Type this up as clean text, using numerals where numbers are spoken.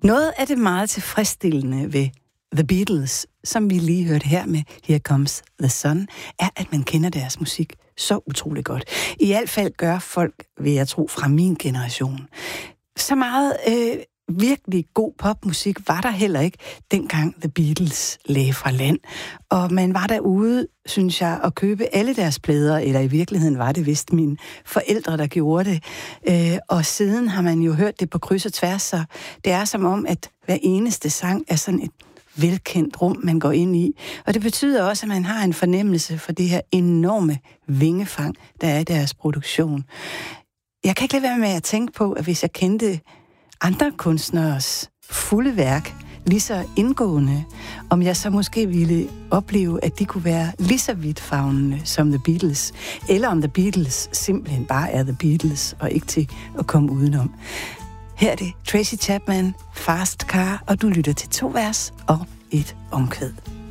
Noget af det meget tilfredsstillende ved The Beatles, som vi lige hørte her med Here Comes the Sun, er, at man kender deres musik så utroligt godt. I hvert fald gør folk, vil jeg tro, fra min generation. Så meget virkelig god popmusik var der heller ikke, dengang The Beatles lagde fra land. Og man var derude, synes jeg, at købe alle deres plader, eller i virkeligheden var det vist mine forældre, der gjorde det. Og siden har man jo hørt det på kryds og tværs, så det er som om, at hver eneste sang er sådan et velkendt rum, man går ind i. Og det betyder også, at man har en fornemmelse for det her enorme vingefang, der er i deres produktion. Jeg kan ikke lade være med at tænke på, at hvis jeg kendte andre kunstneres fulde værk lige så indgående, om jeg så måske ville opleve, at de kunne være lige så vidtfavnende som The Beatles, eller om The Beatles simpelthen bare er The Beatles, og ikke til at komme udenom. Her er det Tracy Chapman, Fast Car, og du lytter til 2 vers og et omkvæd.